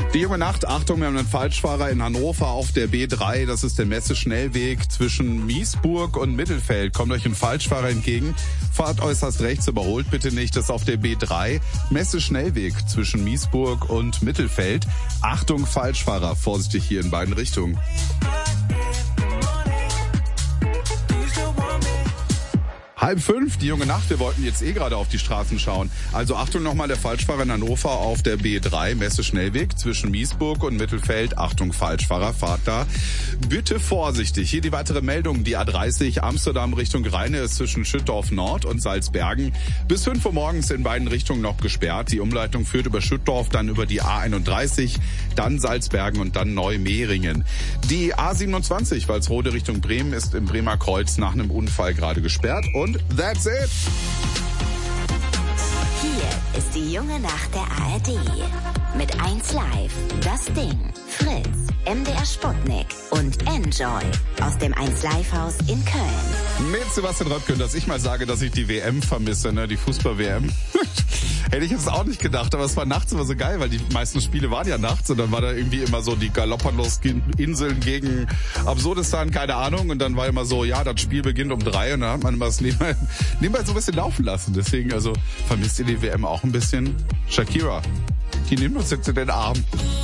Die junge Nacht, Achtung, wir haben einen Falschfahrer in Hannover auf der B3. Das ist der Messe-Schnellweg zwischen Miesburg und Mittelfeld. Kommt euch ein Falschfahrer entgegen, fahrt äußerst rechts, überholt bitte nicht. Das ist auf der B3. Messe-Schnellweg zwischen Miesburg und Mittelfeld. Achtung, Falschfahrer, vorsichtig hier in beiden Richtungen. 4:30, die junge Nacht. Wir wollten jetzt gerade auf die Straßen schauen. Also Achtung nochmal, der Falschfahrer in Hannover auf der B3, Messe-Schnellweg zwischen Miesburg und Mittelfeld. Achtung, Falschfahrer, fahrt da bitte vorsichtig. Hier die weitere Meldung. Die A30 Amsterdam Richtung Rheine ist zwischen Schüttorf Nord und Salzbergen bis 5 Uhr morgens in beiden Richtungen noch gesperrt. Die Umleitung führt über Schüttorf, dann über die A31, dann Salzbergen und dann Neumehringen. Die A27 Walsrode Richtung Bremen ist im Bremer Kreuz nach einem Unfall gerade gesperrt. Und that's it. Hier ist die junge Nacht der ARD. Mit 1 Live, das Ding, Fritz, MDR Sputnik und Enjoy aus dem 1 Live Haus in Köln. Mit Sebastian Röpke, dass ich mal sage, dass ich die WM vermisse, ne, die Fußball-WM. Hätte ich jetzt auch nicht gedacht, aber es war nachts immer so geil, weil die meisten Spiele waren ja nachts und dann war da irgendwie immer so die Galapagos-Inseln gegen Absurdistan, keine Ahnung, und dann war immer so, ja, das Spiel beginnt um 3 und dann hat man immer das nebenbei so ein bisschen laufen lassen. Deswegen, also, vermisst ihr die WM auch ein bisschen? Shakira, die nimmt uns jetzt in den Arm.